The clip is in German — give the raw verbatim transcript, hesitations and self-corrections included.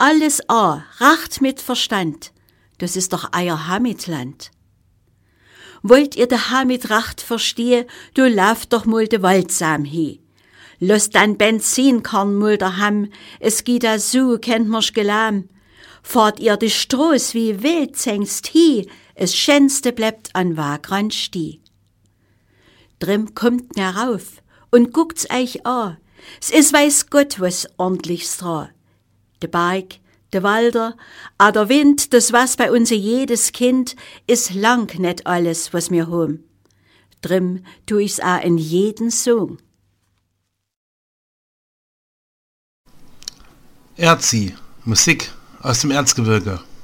alles an, racht mit Verstand. Das ist doch euer Heimatland. Wollt ihr de Heimat racht verstehen, du lauft doch mal de Waldsam he. Lass dann Benzinkorn mal daheim, es geht da so, kennt mir's gelam. Fahrt ihr die Stroß wie wild zängst hi, es schönste bleibt an Wagrand steh. Drim kommt ner rauf und guckt's euch an. S is weiß Gott was ordentlichs dran. De Berg, de Walder, a der Wind, das was bei uns jedes Kind, is lang net alles, was mir hom. Drim tu ich's a in jeden Song. Erzi, Musik aus dem Erzgebirge.